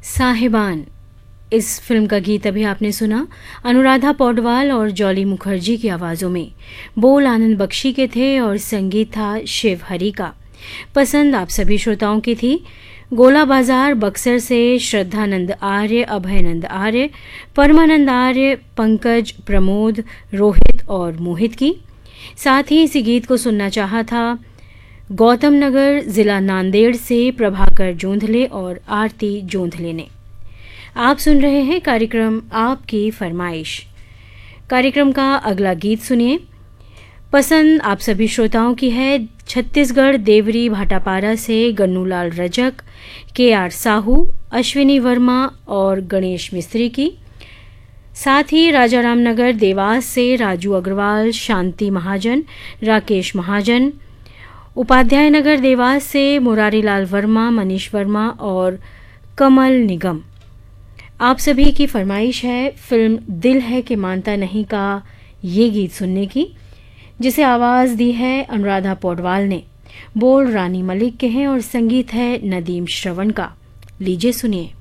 साहिबान, इस फिल्म का गीत अभी आपने सुना अनुराधा पौडवाल और जॉली मुखर्जी की आवाज़ों में। बोल आनंद बख्शी के थे और संगीत था शिव हरी का। पसंद आप सभी श्रोताओं की थी गोला बाजार बक्सर से श्रद्धानंद आर्य, अभयनंद आर्य, परमानंद आर्य, पंकज, प्रमोद, रोहित और मोहित की। साथ ही इसी गीत को सुनना चाहा था गौतम नगर जिला नांदेड़ से प्रभाकर जोंधले और आरती जोंधले ने। आप सुन रहे हैं कार्यक्रम आपकी फरमाइश। कार्यक्रम का अगला गीत सुनिए। पसंद आप सभी श्रोताओं की है छत्तीसगढ़ देवरी भाटापारा से गन्नूलाल रजक, के.आर. साहू, अश्विनी वर्मा और गणेश मिस्त्री की। साथ ही राजाराम नगर देवास से राजू अग्रवाल, शांति महाजन, राकेश महाजन, उपाध्याय नगर देवास से मुरारीलाल वर्मा, मनीष वर्मा और कमल निगम। आप सभी की फरमाइश है फिल्म दिल है कि मानता नहीं का ये गीत सुनने की, जिसे आवाज़ दी है अनुराधा पौडवाल ने। बोल रानी मलिक के हैं और संगीत है नदीम श्रवण का। लीजिए सुनिए।